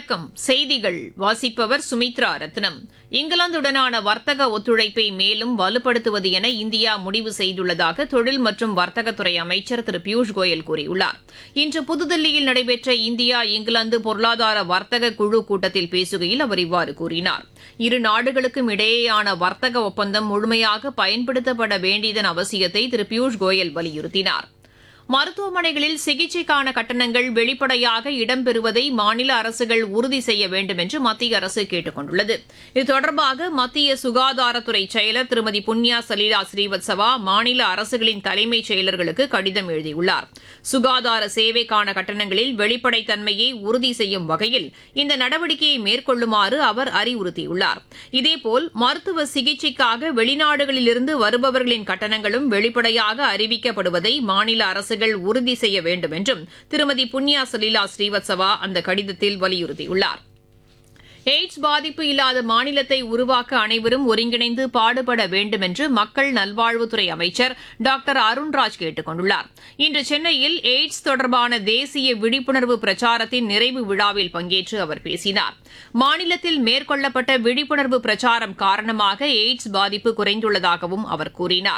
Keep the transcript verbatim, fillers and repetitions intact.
வணக்கம். செய்திகள் வாசிப்பவர் சுமித்ரா ரத்னம். இங்கிலாந்துடனான வர்த்தக ஒத்துழைப்பை மேலும் வலுப்படுத்துவது என இந்தியா முடிவு செய்துள்ளதாக தொழில் மற்றும் வர்த்தகத்துறை அமைச்சர் திரு பியூஷ் கோயல் கூறியுள்ளார். இன்று புதுதில்லியில் நடைபெற்ற இந்தியா இங்கிலாந்து பொருளாதார வர்த்தக குழு கூட்டத்தில் பேசுகையில் அவர் இவ்வாறு கூறினார். இரு நாடுகளுக்கும் இடையேயான வர்த்தக ஒப்பந்தம் முழுமையாக பயன்படுத்தப்பட வேண்டியதன் அவசியத்தை திரு பியூஷ் கோயல் வலியுறுத்தினார். மருத்துவமனைகளில் சிகிச்சைக்கான கட்டணங்கள் வெளிப்படையாக இடம்பெறுவதை மாநில அரசுகள் உறுதி செய்ய வேண்டும் என்று மத்திய அரசு கேட்டுக் கொண்டுள்ளது. இது தொடர்பாக மத்திய சுகாதாரத்துறை செயலர் திருமதி புண்ணியா சலீலா ஸ்ரீவத்சவா மாநில அரசுகளின் தலைமைச் செயலர்களுக்கு கடிதம் எழுதியுள்ளார். சுகாதார சேவைக்கான கட்டணங்களில் வெளிப்படைத்தன்மையை உறுதி செய்யும் வகையில் இந்த நடவடிக்கையை மேற்கொள்ளுமாறு அவர் அறிவுறுத்தியுள்ளார். இதேபோல் மருத்துவ சிகிச்சைக்காக வெளிநாடுகளிலிருந்து வருபவர்களின் கட்டணங்களும் வெளிப்படையாக அறிவிக்கப்படுவதை மாநில அரசு உறுதி செய்ய வேண்டும் என்றும் திருமதி புண்ணியா சலீலா ஸ்ரீவத்சவா அந்த கடிதத்தில் வலியுறுத்தியுள்ளார். எய்ட்ஸ் பாதிப்பு இல்லாத மாநிலத்தை உருவாக்க அனைவரும் ஒருங்கிணைந்து பாடுபட வேண்டும் என்று மக்கள் நல்வாழ்வுத்துறை அமைச்சர் டாக்டர் அருண்ராஜ் கேட்டுக் கொண்டுள்ளார். இன்று சென்னையில் எய்ட்ஸ் தொடர்பான தேசிய விழிப்புணர்வு பிரச்சாரத்தின் நிறைவு விழாவில் பங்கேற்று அவர் பேசினார். மாநிலத்தில் மேற்கொள்ளப்பட்ட விழிப்புணர்வு பிரச்சாரம் காரணமாக எய்ட்ஸ் பாதிப்பு குறைந்துள்ளதாகவும் அவர் கூறினார்.